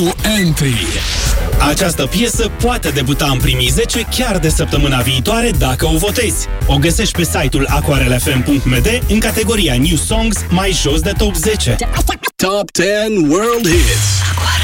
No Entry. Această piesă poate debuta în primii 10 chiar de săptămâna viitoare dacă o votezi. O găsești pe site-ul aquarelfm.md în categoria New Songs mai jos de Top 10. Top 10 World Hits.